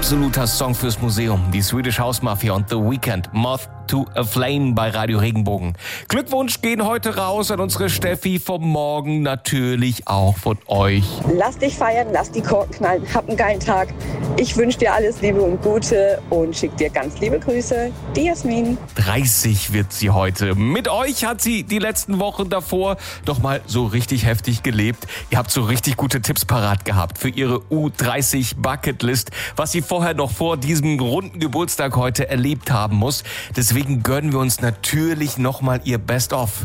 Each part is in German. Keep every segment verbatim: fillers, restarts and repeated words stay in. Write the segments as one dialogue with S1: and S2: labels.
S1: absoluter Song fürs Museum. Die Swedish House Mafia und The Weeknd, Moth to a Flame bei Radio Regenbogen. Glückwunsch gehen heute raus an unsere Steffi vom Morgen, natürlich auch von euch.
S2: Lass dich feiern, lass die Korken knallen, hab einen geilen Tag. Ich wünsche dir alles Liebe und Gute und schick dir ganz liebe Grüße. Die Jasmin.
S1: dreißig wird sie heute. Mit euch hat sie die letzten Wochen davor doch mal so richtig heftig gelebt. Ihr habt so richtig gute Tipps parat gehabt für ihre U dreißig Bucketlist, was sie vorher noch vor diesem runden Geburtstag heute erlebt haben muss. Deswegen gönnen wir uns natürlich nochmal ihr Best-of.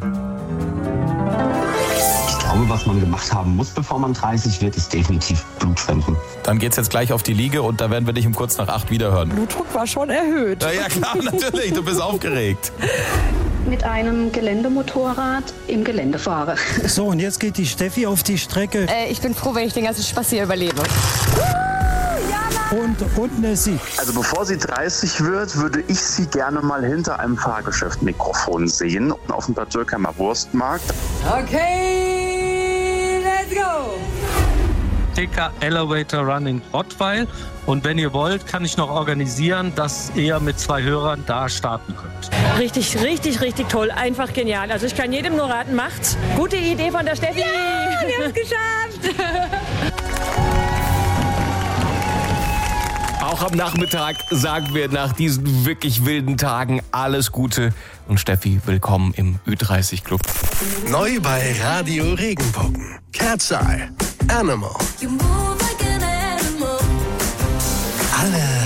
S3: Ich glaube, was man gemacht haben muss, bevor man dreißig wird, ist definitiv Blutspenden.
S4: Dann geht's jetzt gleich auf die Liege und da werden wir dich um kurz nach acht wiederhören.
S2: Blutdruck war schon erhöht.
S4: Ja, ja klar, natürlich, du bist aufgeregt.
S5: Mit einem Geländemotorrad im Gelände fahre.
S6: So, und jetzt geht die Steffi auf die Strecke.
S7: Äh, ich bin froh, wenn ich den ganzen Spaß hier überlebe.
S6: Und, und Nessie.
S8: Also bevor sie dreißig wird, würde ich sie gerne mal hinter einem Fahrgeschäft-Mikrofon sehen, auf dem Bad Dürkheimer Wurstmarkt.
S9: Okay, let's go!
S10: T K Elevator Run in Rottweil. Und wenn ihr wollt, kann ich noch organisieren, dass ihr mit zwei Hörern da starten könnt.
S7: Richtig, richtig, richtig toll. Einfach genial. Also ich kann jedem nur raten, macht's. Gute Idee von der Steffi.
S2: Ja, wir haben es geschafft.
S1: Auch am Nachmittag sagen wir nach diesen wirklich wilden Tagen alles Gute. Und Steffi, willkommen im Ü dreißig Club.
S11: Neu bei Radio Regenbogen. Cat's Eye. Animal. Alle